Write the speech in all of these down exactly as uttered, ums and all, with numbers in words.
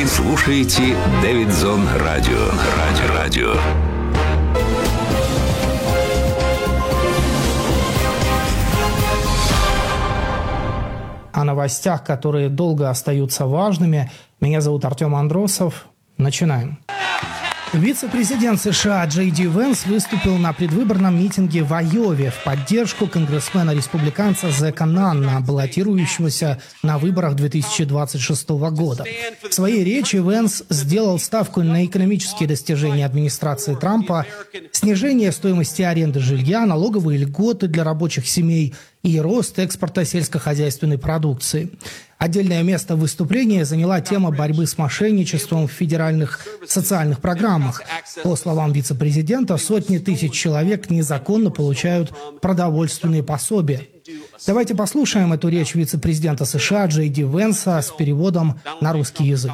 слушаете Дэвидсон Радио. Радио. Радио. О новостях, которые долго остаются важными. Меня зовут Артем Андросов. Начинаем. Вице-президент США Джей Ди Венс выступил на предвыборном митинге в Айове в поддержку конгрессмена-республиканца Зека Нанна, баллотирующегося на выборах две тысячи двадцать шестого года. В своей речи Венс сделал ставку на экономические достижения администрации Трампа, снижение стоимости аренды жилья, налоговые льготы для рабочих семей и рост экспорта сельскохозяйственной продукции. Отдельное место в выступлении заняла тема борьбы с мошенничеством в федеральных социальных программах. По словам вице-президента, сотни тысяч человек незаконно получают продовольственные пособия. Давайте послушаем эту речь вице-президента США Джей Ди Венса с переводом на русский язык.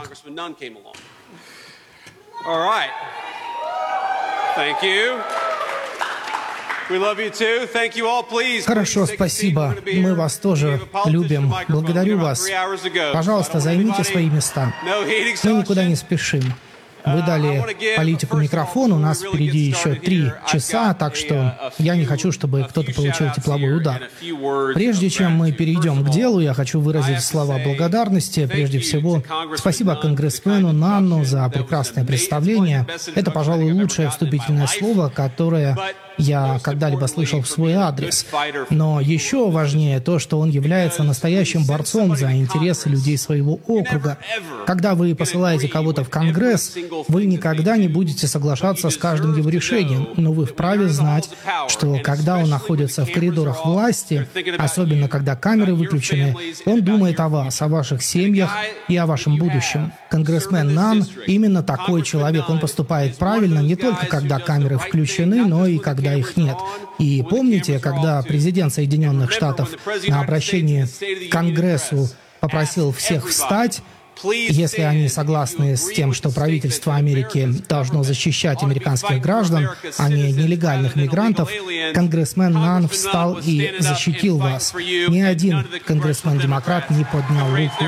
Хорошо, спасибо. Мы вас тоже любим. Благодарю вас. Пожалуйста, займите свои места. Мы никуда не спешим. Вы дали политику микрофон, у нас впереди еще три часа, так что я не хочу, чтобы кто-то получил тепловой удар. Прежде чем мы перейдем к делу, я хочу выразить слова благодарности. Прежде всего, спасибо конгрессмену Нанну за прекрасное представление. Это, пожалуй, лучшее вступительное слово, которое я когда-либо слышал в свой адрес. Но еще важнее то, что он является настоящим борцом за интересы людей своего округа. Когда вы посылаете кого-то в Конгресс, вы никогда не будете соглашаться с каждым его решением, но вы вправе знать, что когда он находится в коридорах власти, особенно когда камеры выключены, он думает о вас, о ваших семьях и о вашем будущем. Конгрессмен Нанн именно такой человек. Он поступает правильно не только когда камеры включены, но и когда их нет. И помните, когда президент Соединенных Штатов на обращении к Конгрессу попросил всех встать, если они согласны с тем, что правительство Америки должно защищать американских граждан, а не нелегальных мигрантов, конгрессмен Нанн встал и защитил вас. Ни один конгрессмен-демократ не поднял руку.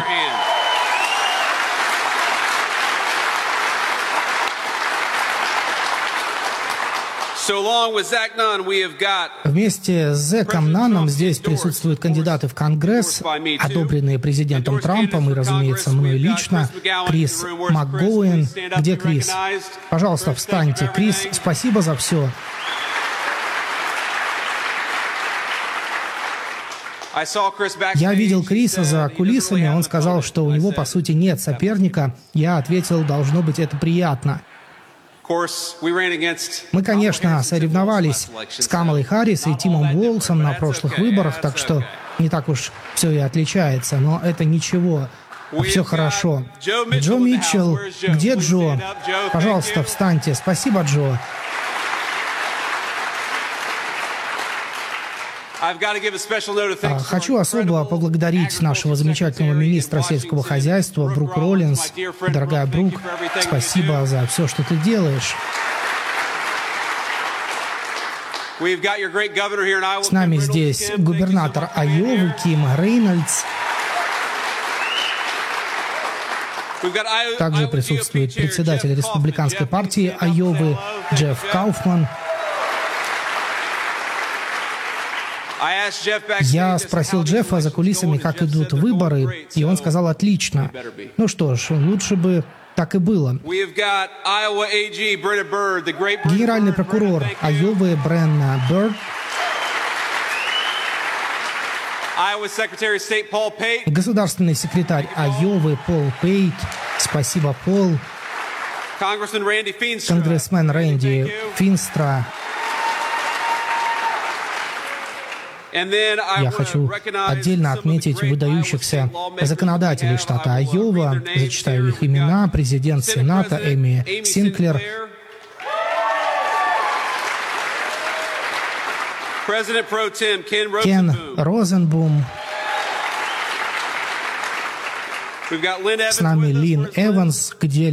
Вместе с Зеком Нанном здесь присутствуют кандидаты в Конгресс, одобренные президентом Трампом и, разумеется, мной лично, Крис МакГоуэн. Где Крис? Пожалуйста, встаньте. Крис, спасибо за все. Я видел Криса за кулисами, он сказал, что у него, по сути, нет соперника. Я ответил, должно быть, это приятно. Мы, конечно, соревновались с Камалой Харрис и Тимом Уолзом на прошлых выборах, так что не так уж все и отличается, но это ничего, все хорошо. Джо Митчелл, где Джо? Пожалуйста, встаньте. Спасибо, Джо. Хочу особо поблагодарить нашего замечательного министра сельского хозяйства Брук Роллинс. Дорогая Брук, спасибо за все, что ты делаешь. С нами здесь губернатор Айовы Ким Рейнольдс. Также присутствует председатель республиканской партии Айовы Джефф Кауфман. Я спросил Джеффа за кулисами, как идут выборы, и он сказал «отлично». Ну что ж, лучше бы так и было. Генеральный прокурор Айовы Бренна Бёрд, государственный секретарь Айовы Пол Пейт, спасибо, Пол, конгрессмен Рэнди Финстра. Я хочу отдельно отметить выдающихся законодателей штата Айова. Зачитаю их имена. Президент Сената Эми Синклер, Кен Розенбум, с нами Лин Эванс, где